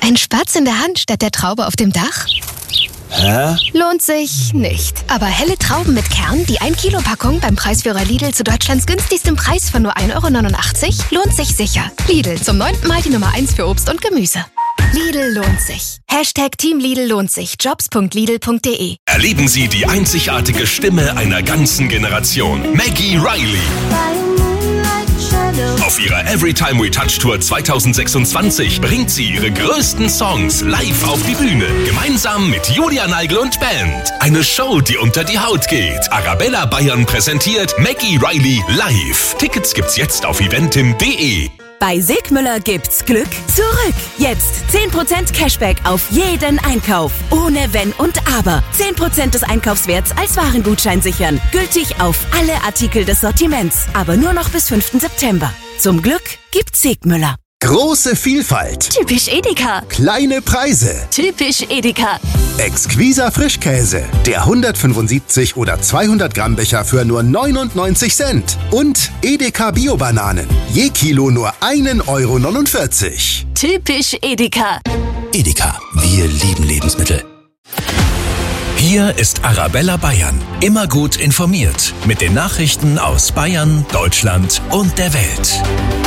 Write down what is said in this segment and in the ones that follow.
Ein Spatz in der Hand statt der Traube auf dem Dach? Hä? Lohnt sich nicht. Aber helle Trauben mit Kern, die 1 Kilo Packung beim Preisführer Lidl zu Deutschlands günstigstem Preis von nur 1,89 € lohnt sich sicher. Lidl, zum 9. Mal die Nummer 1 für Obst und Gemüse. Lidl lohnt sich. Team Lidl lohnt sich. Jobs.lidl.de. Erleben Sie die einzigartige Stimme einer ganzen Generation. Maggie Reilly. Auf ihrer Everytime We Touch Tour 2026 bringt sie ihre größten Songs live auf die Bühne. Gemeinsam mit Julia Neigl und Band. Eine Show, die unter die Haut geht. Arabella Bayern präsentiert Maggie Reilly live. Tickets gibt's jetzt auf eventim.de. Bei Sigmüller gibt's Glück zurück. Jetzt 10% Cashback auf jeden Einkauf. Ohne Wenn und Aber. 10% des Einkaufswerts als Warengutschein sichern. Gültig auf alle Artikel des Sortiments. Aber nur noch bis 5. September. Zum Glück gibt's Sigmüller. Große Vielfalt. Typisch Edeka. Kleine Preise. Typisch Edeka. Exquiser Frischkäse. Der 175 oder 200 Gramm Becher für nur 99 Cent. Und Edeka Bio-Bananen. Je Kilo nur 1,49 €. Typisch Edeka. Edeka, wir lieben Lebensmittel. Hier ist Arabella Bayern. Immer gut informiert. Mit den Nachrichten aus Bayern, Deutschland und der Welt.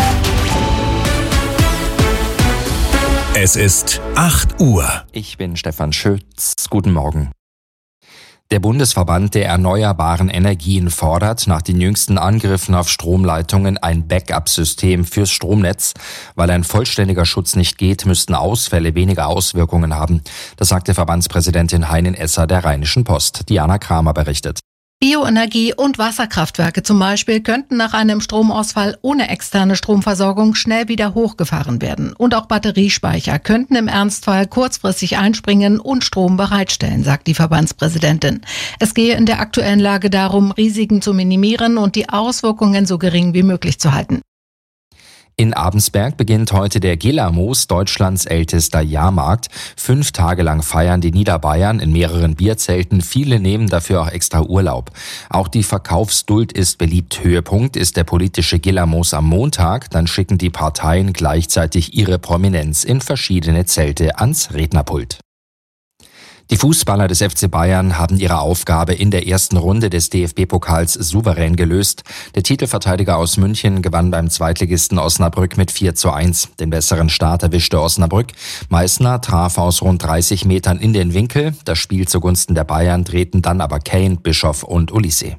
Es ist 8 Uhr. Ich bin Stefan Schütz. Guten Morgen. Der Bundesverband der erneuerbaren Energien fordert nach den jüngsten Angriffen auf Stromleitungen ein Backup-System fürs Stromnetz. Weil ein vollständiger Schutz nicht geht, müssten Ausfälle weniger Auswirkungen haben. Das sagte Verbandspräsidentin Heinin Esser der Rheinischen Post. Diana Kramer berichtet. Bioenergie- und Wasserkraftwerke zum Beispiel könnten nach einem Stromausfall ohne externe Stromversorgung schnell wieder hochgefahren werden. Und auch Batteriespeicher könnten im Ernstfall kurzfristig einspringen und Strom bereitstellen, sagt die Verbandspräsidentin. Es gehe in der aktuellen Lage darum, Risiken zu minimieren und die Auswirkungen so gering wie möglich zu halten. In Abensberg beginnt heute der Gillermoos, Deutschlands ältester Jahrmarkt. 5 Tage lang feiern die Niederbayern in mehreren Bierzelten. Viele nehmen dafür auch extra Urlaub. Auch die Verkaufsduld ist beliebt. Höhepunkt ist der politische Gillermoos am Montag. Dann schicken die Parteien gleichzeitig ihre Prominenz in verschiedene Zelte ans Rednerpult. Die Fußballer des FC Bayern haben ihre Aufgabe in der ersten Runde des DFB-Pokals souverän gelöst. Der Titelverteidiger aus München gewann beim Zweitligisten Osnabrück mit 4:1. Den besseren Start erwischte Osnabrück. Meißner traf aus rund 30 Metern in den Winkel. Das Spiel zugunsten der Bayern drehten dann aber Kane, Bischoff und Olise.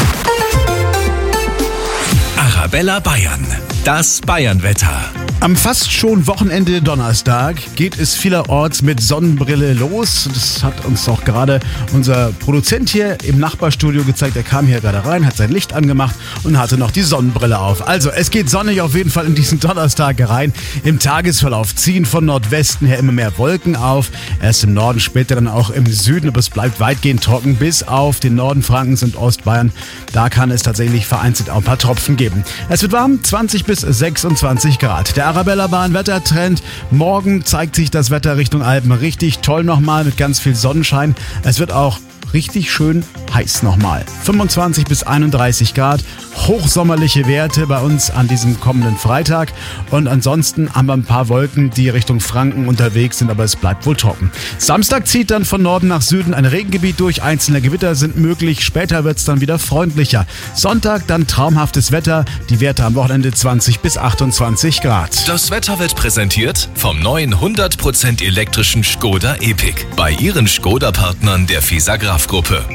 Arabella Bayern. Das Bayernwetter. Am fast schon Wochenende Donnerstag geht es vielerorts mit Sonnenbrille los. Das hat uns auch gerade unser Produzent hier im Nachbarstudio gezeigt. Er kam hier gerade rein, hat sein Licht angemacht und hatte noch die Sonnenbrille auf. Also es geht sonnig auf jeden Fall in diesen Donnerstag rein. Im Tagesverlauf ziehen von Nordwesten her immer mehr Wolken auf. Erst im Norden, später dann auch im Süden. Aber es bleibt weitgehend trocken bis auf den Norden Frankens und Ostbayern. Da kann es tatsächlich vereinzelt auch ein paar Tropfen geben. Es wird warm, 20 bis 26 Grad. Der Arabella Bahn Wettertrend. Morgen zeigt sich das Wetter Richtung Alpen richtig toll nochmal mit ganz viel Sonnenschein. Es wird auch richtig schön heiß nochmal. 25 bis 31 Grad. Hochsommerliche Werte bei uns an diesem kommenden Freitag. Und ansonsten haben wir ein paar Wolken, die Richtung Franken unterwegs sind, aber es bleibt wohl trocken. Samstag zieht dann von Norden nach Süden ein Regengebiet durch. Einzelne Gewitter sind möglich. Später wird es dann wieder freundlicher. Sonntag dann traumhaftes Wetter. Die Werte am Wochenende 20 bis 28 Grad. Das Wetter wird präsentiert vom neuen 100% elektrischen Škoda Epiq. Bei Ihren Škoda-Partnern der Fisagraf-Gruppe.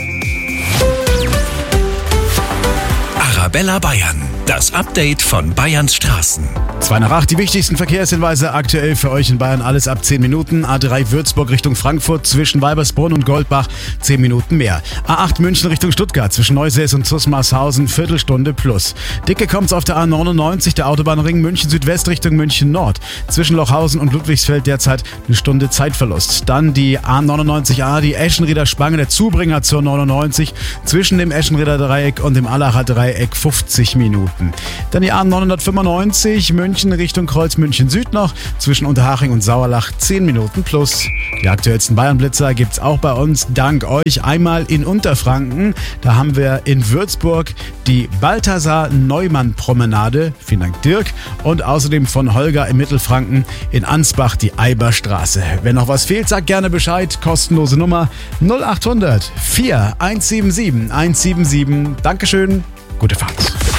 Arabella Bayern. Das Update von Bayerns Straßen. 7:02, die wichtigsten Verkehrshinweise aktuell für euch in Bayern. Alles ab 10 Minuten. A3 Würzburg Richtung Frankfurt zwischen Weibersbrunn und Goldbach 10 Minuten mehr. A8 München Richtung Stuttgart zwischen Neusäß und Zusmarshausen Viertelstunde plus. Dicke kommt's auf der A99, der Autobahnring München Südwest Richtung München Nord. Zwischen Lochhausen und Ludwigsfeld derzeit eine Stunde Zeitverlust. Dann die A99A, die Eschenrieder Spange, der Zubringer zur 99 zwischen dem Eschenrieder Dreieck und dem Allacher Dreieck 50 Minuten. Dann die A995 München München Richtung Kreuz München Süd noch. Zwischen Unterhaching und Sauerlach 10 Minuten plus. Die aktuellsten Bayern-Blitzer gibt's auch bei uns, dank euch. Einmal in Unterfranken. Da haben wir in Würzburg die Balthasar-Neumann-Promenade. Vielen Dank, Dirk. Und außerdem von Holger in Mittelfranken in Ansbach die Eiberstraße. Wenn noch was fehlt, sagt gerne Bescheid. Kostenlose Nummer 0800 4177 177. Dankeschön. Gute Fahrt.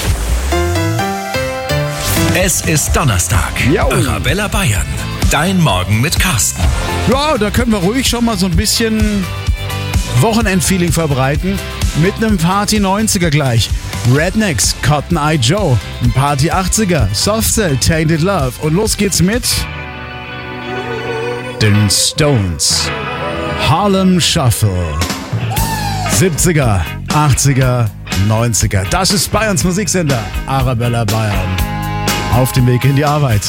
Es ist Donnerstag. Jo. Arabella Bayern. Dein Morgen mit Carsten. Ja, da können wir ruhig schon mal so ein bisschen Wochenendfeeling verbreiten. Mit einem Party 90er gleich. Rednecks, Cotton Eye Joe. Ein Party 80er, Soft Cell, Tainted Love. Und los geht's mit den Stones. Harlem Shuffle. 70er, 80er, 90er. Das ist Bayerns Musiksender. Arabella Bayern. Auf dem Weg in die Arbeit.